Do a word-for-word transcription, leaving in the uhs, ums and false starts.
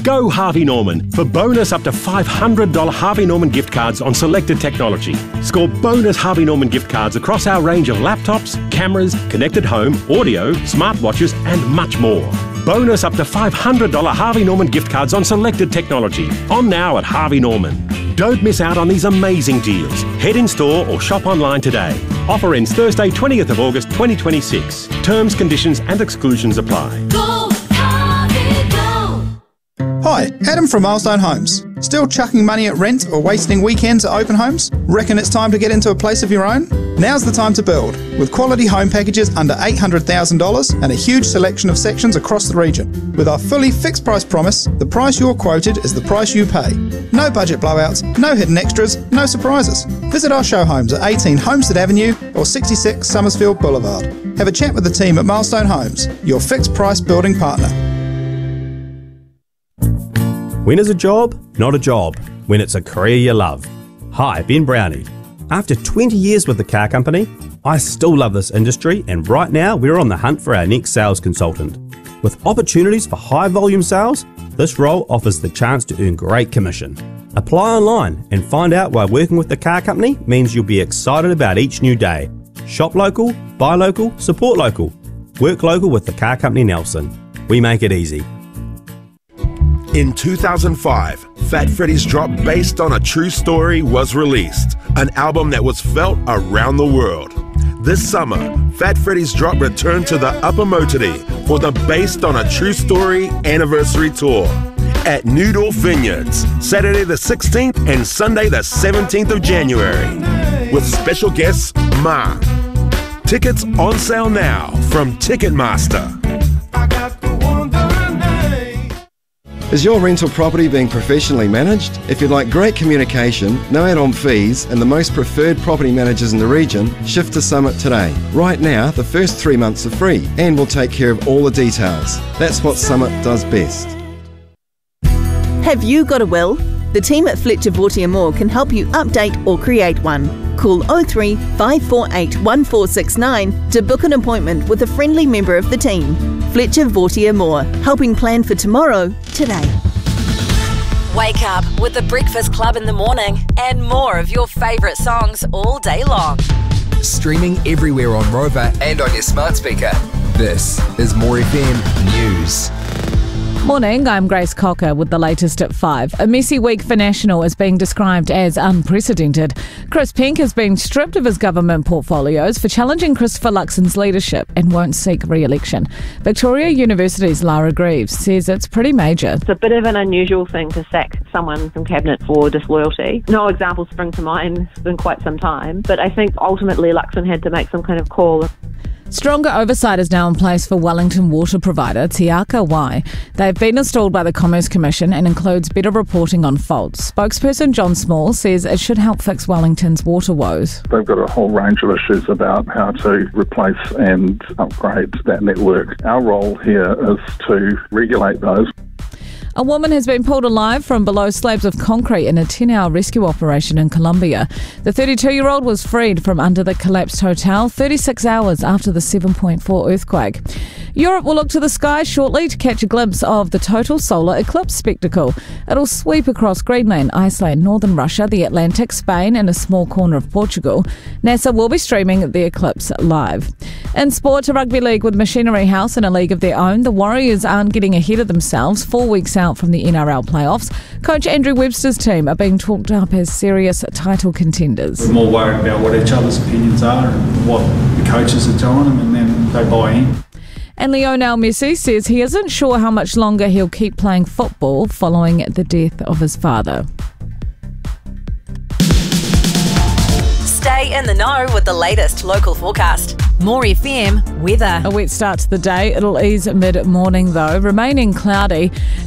Go Harvey Norman for bonus up to five hundred dollars Harvey Norman gift cards on selected technology. Score bonus Harvey Norman gift cards across our range of laptops, cameras, connected home, audio, smartwatches and much more. Bonus up to five hundred dollars Harvey Norman gift cards on selected technology. On now at Harvey Norman. Don't miss out on these amazing deals. Head in store or shop online today. Offer ends Thursday, twentieth of August twenty twenty-six. Terms, conditions and exclusions apply. Go, Harvey, go! Hi, Adam from Milestone Homes. Still chucking money at rent or wasting weekends at open homes? Reckon it's time to get into a place of your own? Now's the time to build, with quality home packages under eight hundred thousand dollars and a huge selection of sections across the region. With our fully fixed price promise, the price you're quoted is the price you pay. No budget blowouts, no hidden extras, no surprises. Visit our show homes at eighteen Homestead Avenue or sixty-six Summersfield Boulevard. Have a chat with the team at Milestone Homes, your fixed price building partner. When is a job not a job? When it's a career you love. Hi, Ben Brownie. After twenty years with the car company, I still love this industry, and right now we're on the hunt for our next sales consultant. With opportunities for high volume sales, this role offers the chance to earn great commission. Apply online and find out why working with the car company means you'll be excited about each new day. Shop local, buy local, support local. Work local with the car company Nelson. We make it easy. In two thousand five, Fat Freddy's Drop, based on a true story, was released, an album that was felt around the world. This summer, Fat Freddy's Drop returned to the Upper Motiri for the Based on a True Story anniversary tour at Noodle Vineyards, Saturday the sixteenth and Sunday the seventeenth of January, with special guests Ma. Tickets on sale now from Ticketmaster. Is your rental property being professionally managed? If you'd like great communication, no add-on fees and the most preferred property managers in the region, shift to Summit today. Right now, the first three months are free and we'll take care of all the details. That's what Summit does best. Have you got a will? The team at Fletcher Vautier Moore can help you update or create one. Call oh three, five four eight, one four six nine to book an appointment with a friendly member of the team. Fletcher Vautier Moore, helping plan for tomorrow, today. Wake up with the Breakfast Club in the morning and more of your favourite songs all day long. Streaming everywhere on Rover and on your smart speaker. This is More F M News. Morning, I'm Grace Cocker with the latest at five. A messy week for National is being described as unprecedented. Chris Penk has been stripped of his government portfolios for challenging Christopher Luxon's leadership and won't seek re-election. Victoria University's Lara Greaves says it's pretty major. It's a bit of an unusual thing to sack someone from Cabinet for disloyalty. No examples spring to mind in quite some time, but I think ultimately Luxon had to make some kind of call. Stronger oversight is now in place for Wellington water provider Te Aka Wai. They've been installed by the Commerce Commission and includes better reporting on faults. Spokesperson John Small says it should help fix Wellington's water woes. They've got a whole range of issues about how to replace and upgrade that network. Our role here is to regulate those. A woman has been pulled alive from below slabs of concrete in a ten-hour rescue operation in Colombia. The thirty-two-year-old was freed from under the collapsed hotel thirty-six hours after the seven point four earthquake. Europe will look to the sky shortly to catch a glimpse of the total solar eclipse spectacle. It'll sweep across Greenland, Iceland, northern Russia, the Atlantic, Spain and a small corner of Portugal. NASA will be streaming the eclipse live. In sport, a rugby league with Machinery House in a league of their own. The Warriors aren't getting ahead of themselves. Four weeks out from the N R L playoffs, Coach Andrew Webster's team are being talked up as serious title contenders. We're more worried about what each other's opinions are and what the coaches are telling them, and then they buy in. And Lionel Messi says he isn't sure how much longer he'll keep playing football following the death of his father. Stay in the know with the latest local forecast. More F M weather. A wet start to the day. It'll ease mid-morning though, remaining cloudy.